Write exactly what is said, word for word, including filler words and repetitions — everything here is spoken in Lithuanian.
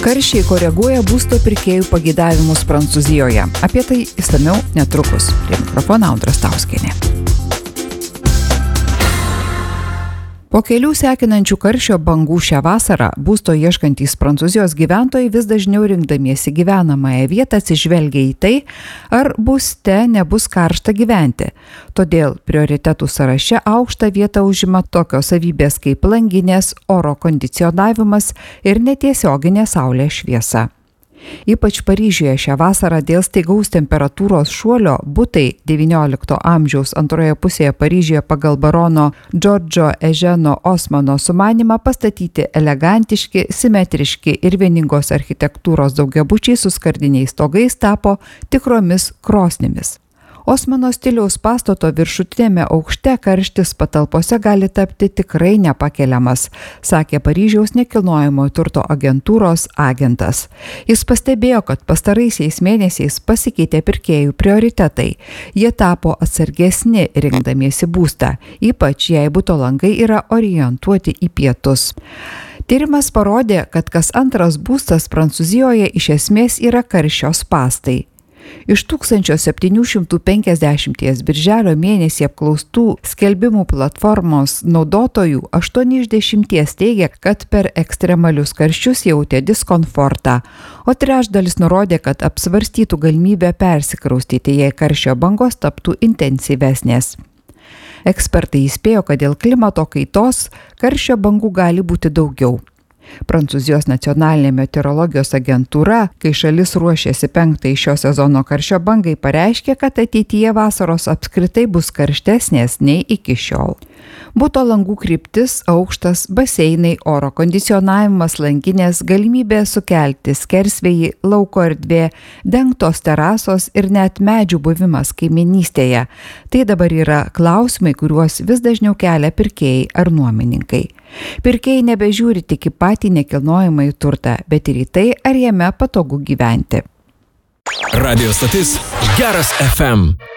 Karščiai koreguoja būsto pirkėjų pageidavimus Prancūzijoje. Apie tai išsamiau netrukus. Prie mikrofono Audra Stauskienė. Po kelių sekinančių karščio bangų šią vasarą būsto ieškantys Prancūzijos gyventojai vis dažniau rinkdamiesi gyvenamąją vietą atsižvelgia į tai, ar būste nebus karšta gyventi. Todėl prioritetų sąraše aukštą vietą užima tokios savybės kaip langinės, oro kondicionavimas ir netiesioginė saulės šviesa. Ypač Paryžiuje šią vasarą dėl staigaus temperatūros šuolio butai devyniolikto amžiaus antroje pusėje Paryžiuje pagal barono Džordžo Eženo Osmano sumanymą pastatyti elegantiški, simetriški ir vieningos architektūros daugiabučiai su skardiniais stogais tapo tikromis krosnimis. Osmano stiliaus pastato viršutinėme aukšte karštis patalpose gali tapti tikrai nepakeliamas, sakė Paryžiaus nekilnojamojo turto agentūros agentas. Jis pastebėjo, kad pastaraisiais mėnesiais pasikeitė pirkėjų prioritetai. Jie tapo atsargesni rinkdamiesi būstą, ypač jei buto langai yra orientuoti į pietus. Tyrimas parodė, kad kas antras būstas Prancūzijoje iš esmės yra karščio spąstai. Iš tūkstančio septynių šimtų penkiasdešimties birželio mėnesį apklaustų skelbimų platformos naudotojų aštuoni iš dešimties teigia, kad per ekstremalius karščius jautė diskomfortą, o trečdalis nurodė, kad apsvarstytų galimybę persikraustyti, jei karščio bangos taptų intensyvesnės. Ekspertai įspėjo, kad dėl klimato kaitos karščio bangų gali būti daugiau. Prancūzijos nacionalinė meteorologijos agentūra, kai šalis ruošėsi penktai šio sezono karščio bangai, pareiškė, kad ateityje vasaros apskritai bus karštesnės nei iki šiol. Buto langų kryptis, aukštas, baseinai, oro kondicionavimas, langinės, galimybė sukelti skersvėjį, lauko erdvė, dengtos terasos ir net medžių buvimas kaiminystėje. Tai dabar yra klausimai, kuriuos vis dažniau kelia pirkėjai ar nuomininkai. Pirkėjai nebežiūri tik į patį nekilnojamąjį turtą, bet ir į tai, ar jame patogu gyventi. Radio stotis Geras F M.